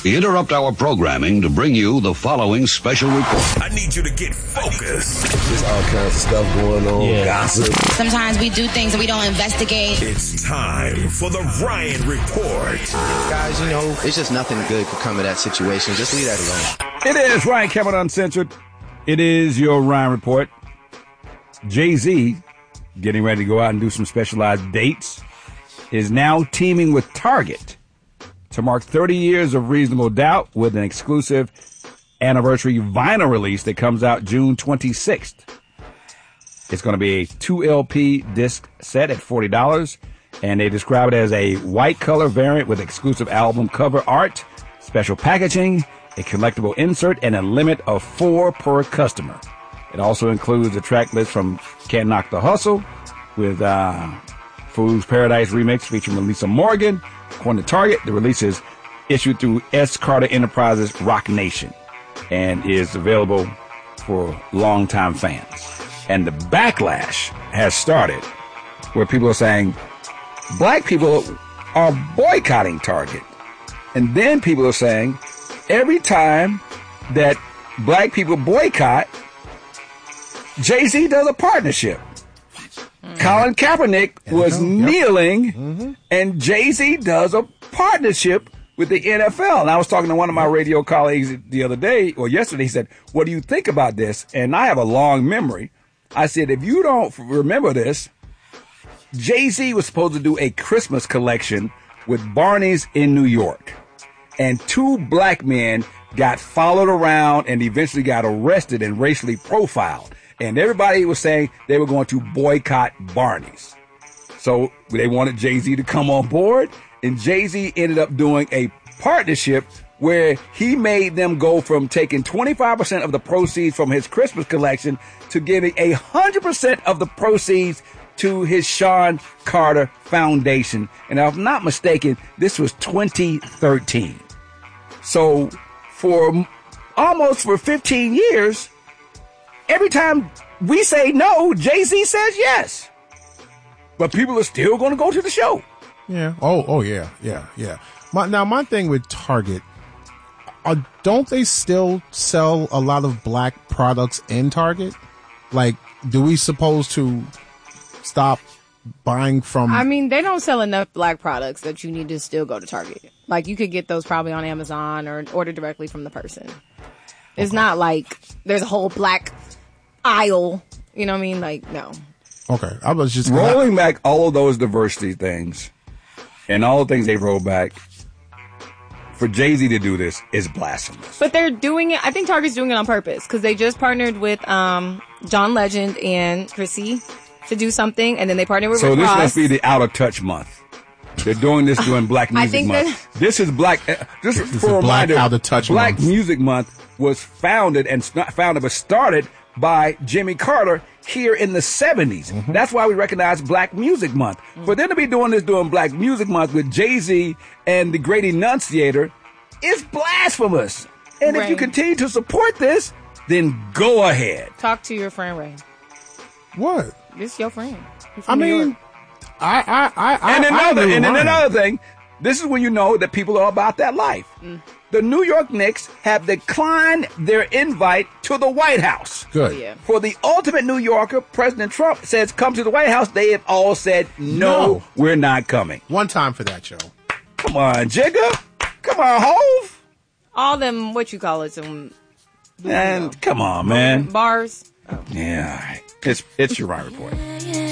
We interrupt our programming to bring you the following special report. I need you to get focused. There's all kinds of stuff going on, gossip. Sometimes we do things that we don't investigate. It's time for the Ryan Report. Guys, you know, it's just nothing good could come of that situation. Just leave that alone. It is Ryan Cameron Uncensored. It is your Ryan Report. Jay-Z, getting ready to go out and do some specialized dates, is now teaming with Target to mark 30 years of Reasonable Doubt with an exclusive anniversary vinyl release that comes out June 26th. It's going to be a 2 LP disc set at $40, and they describe it as a white color variant with exclusive album cover art, special packaging, a collectible insert, and a limit of 4 per customer. It also includes a track list from Can't Knock the Hustle with Fool's Paradise remix featuring Lisa Morgan. According to Target, the release is issued through S. Carter Enterprises Rock Nation and is available for longtime fans. And the backlash has started where people are saying black people are boycotting Target. And then people are saying every time that black people boycott, Jay-Z does a partnership. Colin Kaepernick was kneeling, and Jay-Z does a partnership with the NFL. And I was talking to one of my radio colleagues the other day, or yesterday, he said, what do you think about this? And I have a long memory. I said, if you don't remember this, Jay-Z was supposed to do a Christmas collection with Barney's in New York. And 2 black men got followed around and eventually got arrested and racially profiled. And everybody was saying they were going to boycott Barney's. So they wanted Jay-Z to come on board, and Jay-Z ended up doing a partnership where he made them go from taking 25% of the proceeds from his Christmas collection to giving 100% of the proceeds to his Sean Carter Foundation. And if I'm not mistaken, this was 2013. So for 15 years, every time we say no, Jay-Z says yes. But people are still going to go to the show. Yeah. Oh, yeah. My thing with Target, don't they still sell a lot of black products in Target? Like, do we supposed to stop buying from... I mean, they don't sell enough black products that you need to still go to Target. Like, you could get those probably on Amazon or order directly from the person. It's not like there's a whole black aisle. You know what I mean? Like, no. Okay. I was just... Rolling back all of those diversity things and all the things they roll back, for Jay-Z to do this is blasphemous. But they're doing it... I think Target's doing it on purpose because they just partnered with John Legend and Chrissy to do something, and then they partnered with Rick Ross. So this must be the Out of Touch month. They're doing this during Black Music Month. This is Black... This is for a reminder, Out of Touch Black month. Music Month was founded, and not founded, but started by Jimmy Carter here in the 70s. Mm-hmm. That's why we recognize Black Music Month. Mm-hmm. For them to be doing this during Black Music Month with Jay-Z and the Great Enunciator is blasphemous. And if you continue to support this, then go ahead. Talk to your friend Ray. What? This your friend. I mean, another thing, this is when you know that people are about that life. The New York Knicks have declined their invite to the White House. Good. Yeah. For the ultimate New Yorker, President Trump says, come to the White House. They have all said, no, we're not coming. One time for that, Joe. Come on, Jigga. Come on, Hove. All them, what you call it, some... And come on, man. Bars. Oh. Yeah, all right. It's your Ryan Report.